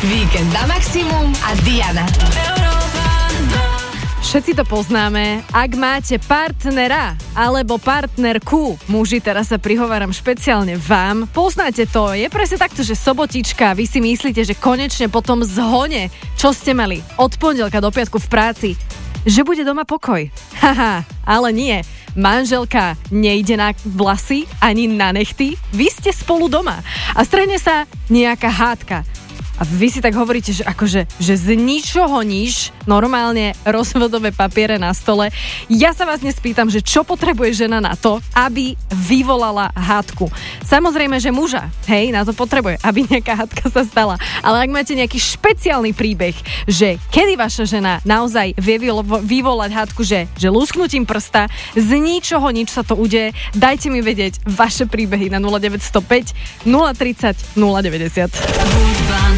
Víkend na maximum a Diana. Všetci to poznáme. Ak máte partnera alebo partnerku, muži, teraz sa prihováram špeciálne vám, poznáte to. Je presne takto, že sobotička, vy si myslíte, že konečne po tom zhone, čo ste mali od pondelka do piatku v práci, že bude doma pokoj. Haha, ale nie. Manželka nejde na vlasy ani na nechty, vy ste spolu doma a strhne sa nejaká hádka. A vy si tak hovoríte, že akože, že z ničoho nič, normálne rozvodové papiere na stole. Ja sa vás dnes pýtam, že čo potrebuje žena na to, aby vyvolala hádku. Samozrejme, že muža, hej, na to potrebuje, aby nejaká hádka sa stala. Ale ak máte nejaký špeciálny príbeh, že kedy vaša žena naozaj vie vyvolať hádku, že lusknutím prsta, z ničoho nič sa to udeje, dajte mi vedieť vaše príbehy na 0905 030 090.